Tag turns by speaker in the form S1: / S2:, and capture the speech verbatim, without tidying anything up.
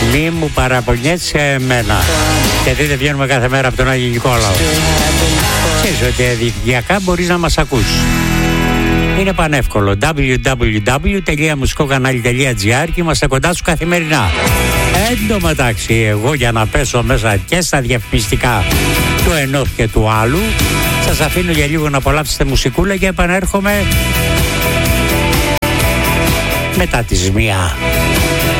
S1: Μη μου παραπονιέσαι εμένα, γιατί δεν βγαίνουμε κάθε μέρα από τον Άγιο Νικόλαο. Ξέρεις ότι διαδικτυακά μπορείς να μας ακούς. Είναι πανεύκολο. double-u double-u double-u τελεία μουσικό κανάλι τελεία τζι άρ και είμαστε κοντά σου καθημερινά. Εν τω μεταξύ, εγώ για να πέσω μέσα και στα διαφημιστικά του ενός και του άλλου, σας αφήνω για λίγο να απολαύσετε μουσικούλα και επανέρχομαι μετά τις μία.